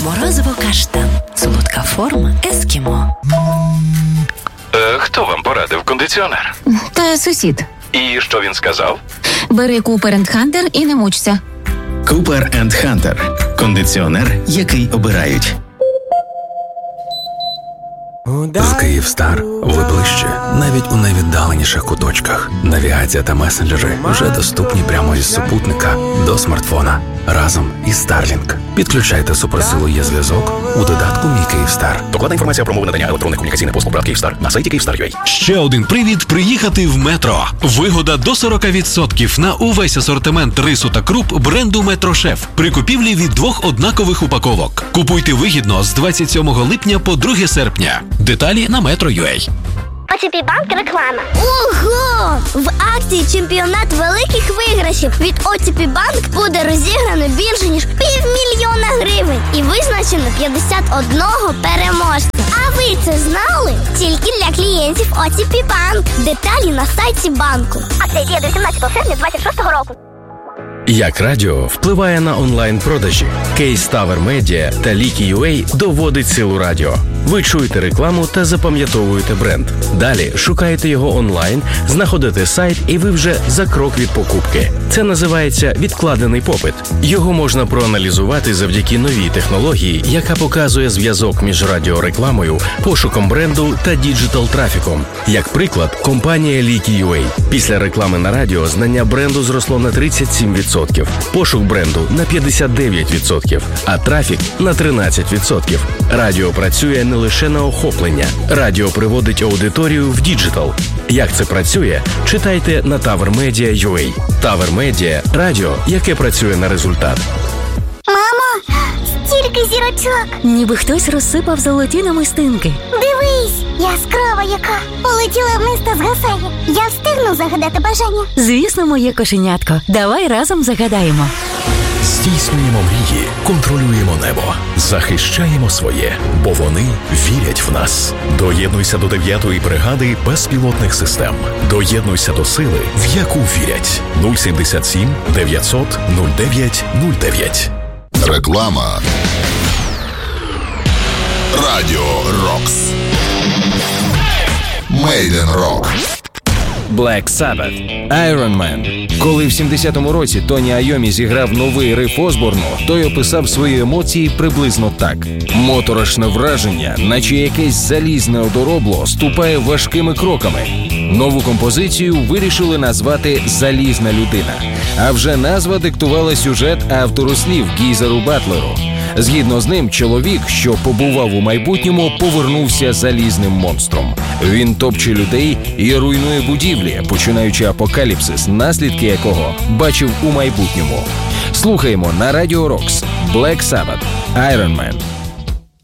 Морозиво каштан. Солодка форма ескімо. Хто вам порадив кондиціонер? Та сусід. І що він сказав? Бери Cooper & Hunter і не мучся. Cooper & Hunter. Кондиціонер, який обирають. З Київстар ви ближче, навіть у найвіддаленіших куточках. Навігація та месенджери вже доступні прямо із супутника до смартфона. Разом із Starlink. Підключайте суперсилу Є-зв'язок у додатку «Мій Київстар». Докладна інформація про умови надання електронних комунікаційних послуг ПРАТ Київстар на сайті Kyivstar.ua. Ще один привід приїхати в Метро. Вигода до 40% на увесь асортимент рису та круп бренду «Метрошеф» при купівлі від 2 однакових упаковок. Купуйте вигідно з 27 липня по 2 серпня. Деталі на Metro.ua. ОТП Банк реклама. Ого! В акції чемпіонат великих виграшів від ОТП Банк буде розіграно більше, ніж 500 000 гривень. І визначено 51 переможця. А ви це знали? Тільки для клієнтів ОТП Банк. Деталі на сайті банку. Акція діє до 17 серпня 2026 року. Як радіо впливає на онлайн-продажі? Кейс Tower Media та Leaky.ua доводить силу радіо. Ви чуєте рекламу та запам'ятовуєте бренд. Далі шукаєте його онлайн, знаходите сайт і ви вже за крок від покупки. Це називається відкладений попит. Його можна проаналізувати завдяки новій технології, яка показує зв'язок між радіорекламою, пошуком бренду та діджитал-трафіком. Як приклад, компанія Leaky.ua. Після реклами на радіо знання бренду зросло на 37%, пошук бренду на 59%, а трафік на 13%. Радіо працює не лише на охоплення. Радіо приводить аудиторію в діджитал. Як це працює? Читайте на TowerMedia.ua. Tower Media – радіо, яке працює на результат. Мамо, стільки зірочок. Ніби хтось розсипав золоті намистинки. Дивись, яскрава яка. Полетіла вниз та згасає. Я встигну загадати бажання. Звісно, моє кошенятко. Давай разом загадаємо. Здійснюємо мрії, контролюємо небо, захищаємо своє, бо вони вірять в нас. Доєднуйся до 9-ї бригади безпілотних систем. Доєднуйся до сили, в яку вірять. 077 900 09 09. Реклама. Радіо Рокс. Made in Rock. Black Sabbath, Iron Man. Коли в 70-му році Тоні Айомі зіграв новий риф Осборну, той описав свої емоції приблизно так. Моторошне враження, наче якесь залізне одоробло, ступає важкими кроками. Нову композицію вирішили назвати «Залізна людина». А вже назва диктувала сюжет автору слів Гізеру Батлеру. Згідно з ним, чоловік, що побував у майбутньому, повернувся залізним монстром. Він топче людей і руйнує будівлі, починаючи апокаліпсис, наслідки якого бачив у майбутньому. Слухаємо на Радіо Рокс Black Sabbath, Iron Man.